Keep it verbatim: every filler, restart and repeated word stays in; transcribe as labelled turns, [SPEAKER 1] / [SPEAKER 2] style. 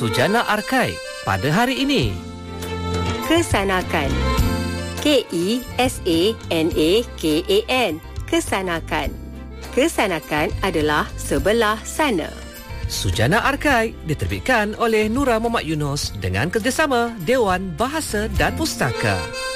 [SPEAKER 1] Sujana Arkai pada hari ini.
[SPEAKER 2] Kesanakan. K E S A N A K A N. Kesanakan. Kesanakan adalah sebelah sana.
[SPEAKER 1] Sujana Arkai diterbitkan oleh Nura Muhammad Yunus dengan kerjasama Dewan Bahasa dan Pustaka.